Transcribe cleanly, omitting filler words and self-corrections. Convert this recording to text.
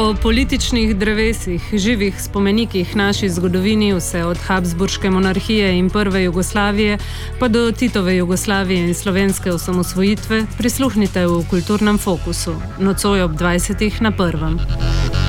O političnih drevesih, živih spomenikih naši zgodovini, vse od Habsburške monarhije in prve Jugoslavije, pa do Titove Jugoslavije in slovenske osamosvojitve, prisluhnite v Kulturnem fokusu, nocoj ob 20. na Prvem.